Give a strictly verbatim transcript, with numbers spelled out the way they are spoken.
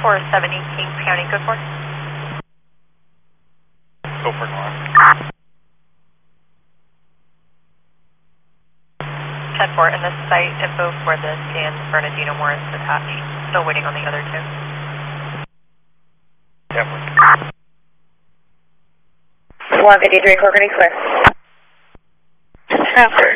four seventy Kings County, code four. Go for Nora. ten four, and the site info for the San Bernardino Morris attached. Still waiting on the other two. ten four. one fifty-three, Corcoran clear. Transfer.